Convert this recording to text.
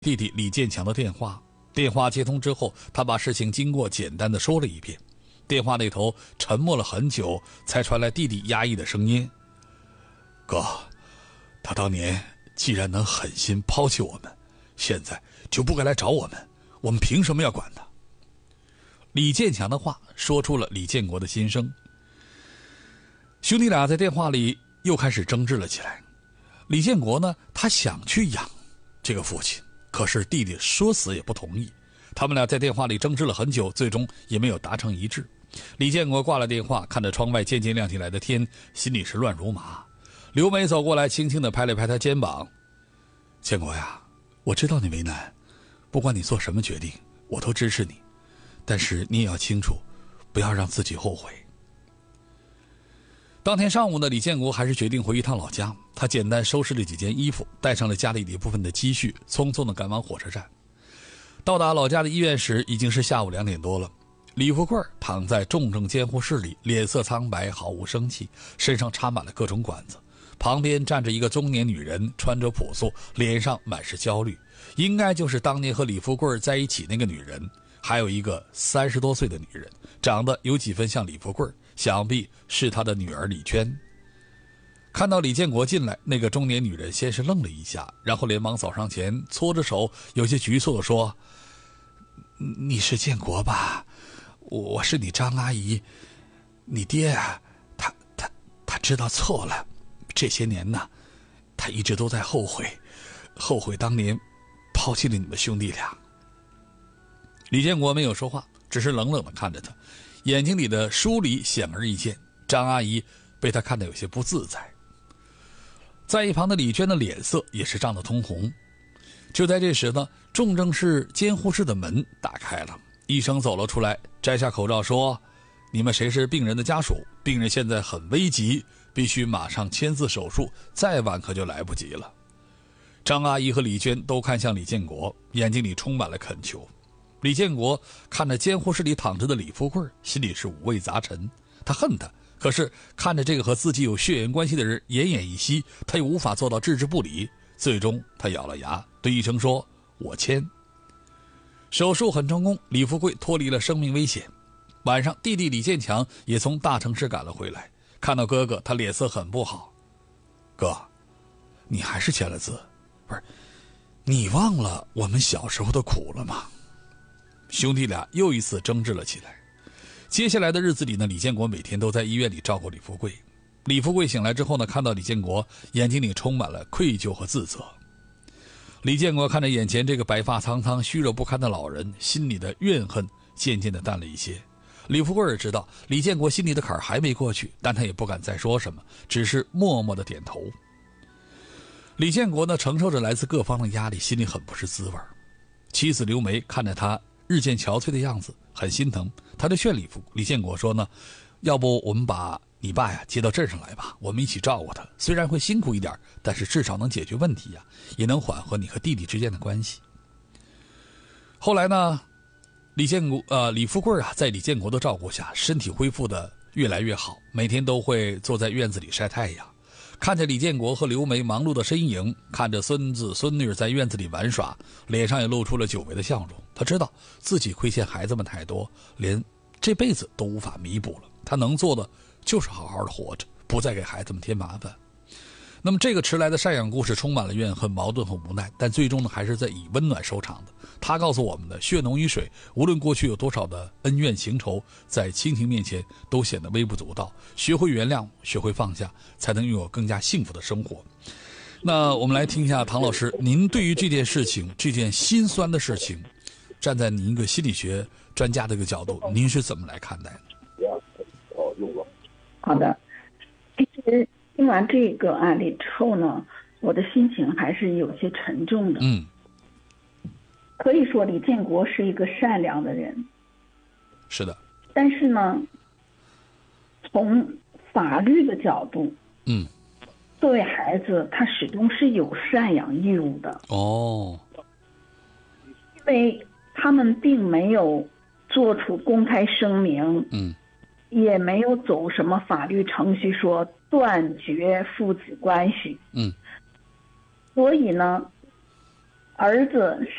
弟弟李建强的电话。电话接通之后，他把事情经过简单的说了一遍。电话那头沉默了很久，才传来弟弟压抑的声音：“哥，他当年既然能狠心抛弃我们，现在就不该来找我们，我们凭什么要管他？”李建强的话说出了李建国的心声。兄弟俩在电话里又开始争执了起来。李建国呢，他想去养这个父亲，可是弟弟说死也不同意。他们俩在电话里争执了很久，最终也没有达成一致。李建国挂了电话，看着窗外渐渐亮起来的天，心里是乱如麻。刘梅走过来，轻轻地拍了拍他肩膀：“建国呀，我知道你为难，不管你做什么决定，我都支持你。但是你也要清楚，不要让自己后悔。”当天上午呢，李建国还是决定回一趟老家。他简单收拾了几件衣服，带上了家里的一部分的积蓄，匆匆地赶往火车站。到达老家的医院时，已经是下午2点多了。李富贵躺在重症监护室里，脸色苍白，毫无生气，身上插满了各种管子。旁边站着一个中年女人，穿着朴素，脸上满是焦虑，应该就是当年和李富贵在一起那个女人。还有一个30多岁的女人，长得有几分像李富贵，想必是他的女儿李娟。看到李建国进来，那个中年女人先是愣了一下，然后连忙走上前，搓着手，有些局促地说：“你是建国吧？我是你张阿姨，你爹啊，他知道错了，这些年呢，他一直都在后悔当年抛弃了你们兄弟俩。”李建国没有说话，只是冷冷地看着他，眼睛里的疏离显而易见。张阿姨被他看得有些不自在。在一旁的李娟的脸色也是涨得通红。就在这时呢，重症室监护室的门打开了，医生走了出来，摘下口罩说：“你们谁是病人的家属？病人现在很危急，必须马上签字手术，再晚可就来不及了。”张阿姨和李娟都看向李建国，眼睛里充满了恳求。李建国看着监护室里躺着的李富贵，心里是五味杂陈。他恨他，可是看着这个和自己有血缘关系的人奄奄一息，他又无法做到置之不理。最终他咬了牙，对医生说：“我签。”手术很成功，李富贵脱离了生命危险。晚上，弟弟李建强也从大城市赶了回来，看到哥哥，他脸色很不好。“哥，你还是签了字？不是，你忘了我们小时候的苦了吗？”兄弟俩又一次争执了起来。接下来的日子里呢，李建国每天都在医院里照顾李富贵。李富贵醒来之后呢，看到李建国，眼睛里充满了愧疚和自责。李建国看着眼前这个白发苍苍、虚弱不堪的老人，心里的怨恨渐渐的淡了一些。李富贵也知道李建国心里的坎儿还没过去，但他也不敢再说什么，只是默默的点头。李建国呢，承受着来自各方的压力，心里很不是滋味。妻子刘梅看着他日渐憔悴的样子，很心疼，他就劝李建国说呢：“要不我们把你爸呀接到镇上来吧，我们一起照顾他。虽然会辛苦一点，但是至少能解决问题呀，也能缓和你和弟弟之间的关系。”后来呢，李富贵啊，在李建国的照顾下，身体恢复的越来越好，每天都会坐在院子里晒太阳。看着李建国和刘梅忙碌的身影，看着孙子孙女在院子里玩耍，脸上也露出了久违的笑容。他知道自己亏欠孩子们太多，连这辈子都无法弥补了。他能做的就是好好的活着，不再给孩子们添麻烦。那么这个迟来的赡养故事充满了怨恨、矛盾和无奈，但最终呢，还是在以温暖收场的。他告诉我们的，血浓于水，无论过去有多少的恩怨情仇，在亲情面前都显得微不足道。学会原谅，学会放下，才能拥有更加幸福的生活。那我们来听一下唐老师，您对于这件事情，这件心酸的事情，站在您一个心理学专家的一个角度，您是怎么来看待的？ 好的，其实听完这个案例之后呢，我的心情还是有些沉重的。可以说李建国是一个善良的人。 是的。 但是呢，从法律的角度，作为孩子，他始终是有赡养义务的。因为他们并没有做出公开声明，也没有走什么法律程序说断绝父子关系，所以呢， 儿子